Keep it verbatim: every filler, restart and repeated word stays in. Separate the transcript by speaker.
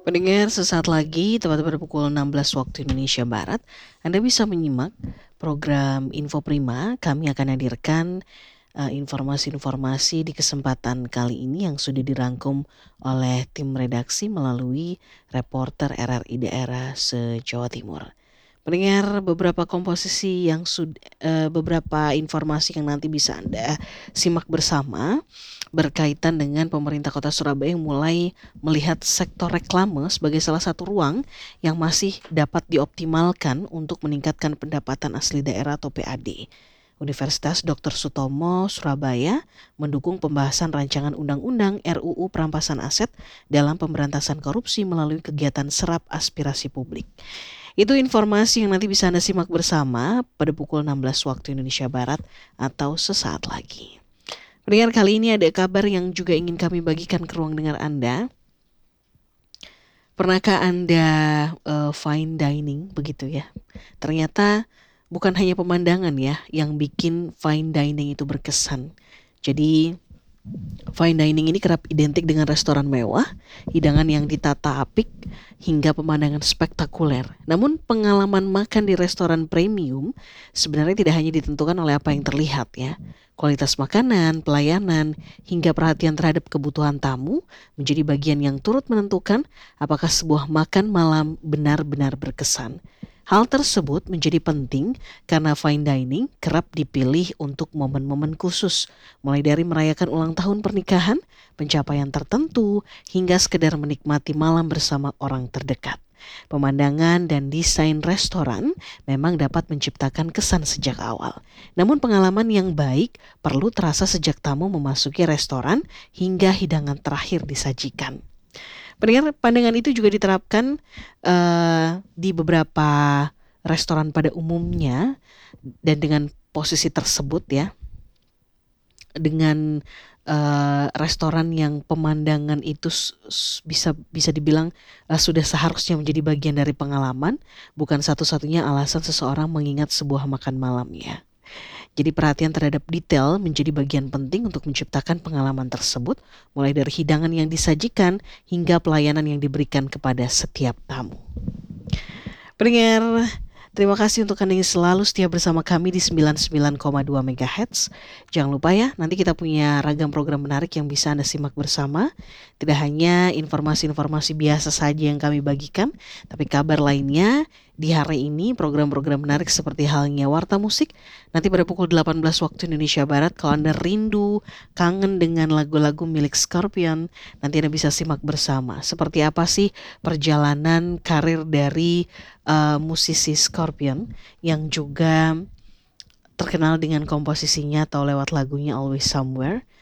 Speaker 1: Pendengar, sesaat lagi, tepat pada pukul enam belas waktu Indonesia Barat, Anda bisa menyimak program Info Prima. Kami akan hadirkan uh, informasi-informasi di kesempatan kali ini yang sudah dirangkum oleh tim redaksi melalui reporter R R I daerah se-Jawa Timur. Pendengar, beberapa komposisi yang sud uh, beberapa informasi yang nanti bisa Anda simak bersama berkaitan dengan pemerintah Kota Surabaya yang mulai melihat sektor reklame sebagai salah satu ruang yang masih dapat dioptimalkan untuk meningkatkan pendapatan asli daerah atau P A D. Universitas Doktor Sutomo Surabaya mendukung pembahasan rancangan undang-undang R U U Perampasan Aset dalam pemberantasan korupsi melalui kegiatan serap aspirasi publik. Itu informasi yang nanti bisa Anda simak bersama pada pukul enam belas waktu Indonesia Barat atau sesaat lagi. Pendengar, kali ini ada kabar yang juga ingin kami bagikan ke ruang dengar Anda. Pernahkah Anda uh, fine dining begitu ya? Ternyata bukan hanya pemandangan ya yang bikin fine dining itu berkesan. Jadi fine dining ini kerap identik dengan restoran mewah, hidangan yang ditata apik, hingga pemandangan spektakuler. Namun pengalaman makan di restoran premium sebenarnya tidak hanya ditentukan oleh apa yang terlihat ya. Kualitas makanan, pelayanan, hingga perhatian terhadap kebutuhan tamu menjadi bagian yang turut menentukan apakah sebuah makan malam benar-benar berkesan. Hal tersebut menjadi penting karena fine dining kerap dipilih untuk momen-momen khusus, mulai dari merayakan ulang tahun pernikahan, pencapaian tertentu, hingga sekedar menikmati malam bersama orang terdekat. Pemandangan dan desain restoran memang dapat menciptakan kesan sejak awal. Namun pengalaman yang baik perlu terasa sejak tamu memasuki restoran hingga hidangan terakhir disajikan. Pendengar, pandangan itu juga diterapkan uh, di beberapa restoran pada umumnya, dan dengan posisi tersebut ya, dengan uh, restoran yang pemandangan itu s- bisa bisa dibilang uh, sudah seharusnya menjadi bagian dari pengalaman, bukan satu-satunya alasan seseorang mengingat sebuah makan malam ya. Jadi perhatian terhadap detail menjadi bagian penting untuk menciptakan pengalaman tersebut, mulai dari hidangan yang disajikan hingga pelayanan yang diberikan kepada setiap tamu. Pendengar, terima kasih untuk Anda yang selalu setia bersama kami di sembilan puluh sembilan koma dua megahertz. Jangan lupa ya, nanti kita punya ragam program menarik yang bisa Anda simak bersama. Tidak hanya informasi-informasi biasa saja yang kami bagikan, tapi kabar lainnya di hari ini, program-program menarik seperti halnya Warta Musik. Nanti pada pukul delapan belas waktu Indonesia Barat, kalau Anda rindu, kangen dengan lagu-lagu milik Scorpion, nanti Anda bisa simak bersama. Seperti apa sih perjalanan karir dari uh, musisi Scorpion yang juga terkenal dengan komposisinya atau lewat lagunya Always Somewhere.